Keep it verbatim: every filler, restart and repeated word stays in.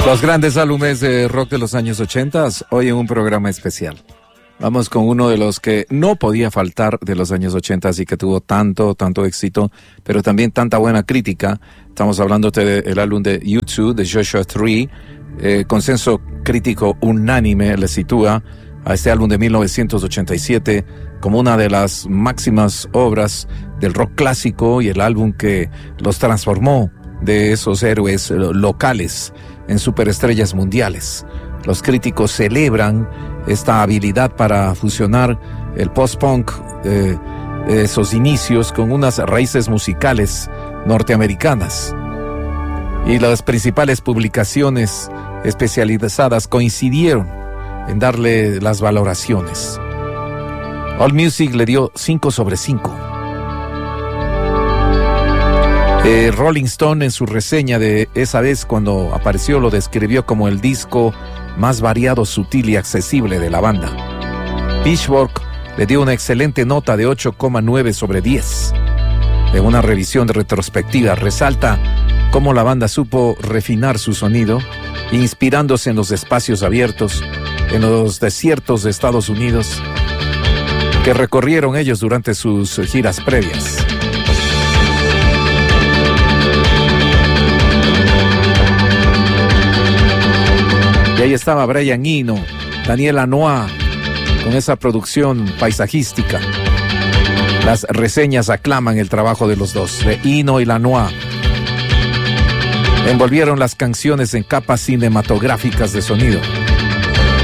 Los grandes álbumes de rock de los años ochenta, hoy en un programa especial. Vamos con uno de los que no podía faltar de los años ochenta y que tuvo tanto, tanto éxito, pero también tanta buena crítica. Estamos hablando del álbum de U dos, de Joshua Tree. Eh, consenso crítico unánime le sitúa a este álbum de mil novecientos ochenta y siete como una de las máximas obras del rock clásico y el álbum que los transformó de esos héroes locales en superestrellas mundiales. Los críticos celebran esta habilidad para fusionar el post-punk, eh, esos inicios, con unas raíces musicales norteamericanas. Y las principales publicaciones especializadas coincidieron en darle las valoraciones. AllMusic le dio cinco sobre cinco. Eh, Rolling Stone, en su reseña de esa vez cuando apareció, lo describió como el disco más variado, sutil y accesible de la banda. Pitchfork le dio una excelente nota de ocho coma nueve sobre diez. En una revisión de retrospectiva resalta cómo la banda supo refinar su sonido, inspirándose en los espacios abiertos, en los desiertos de Estados Unidos, que recorrieron ellos durante sus giras previas. Y ahí estaba Brian Eno, Daniel Lanois, con esa producción paisajística. Las reseñas aclaman el trabajo de los dos, de Eno y Lanois. Envolvieron las canciones en capas cinematográficas de sonido.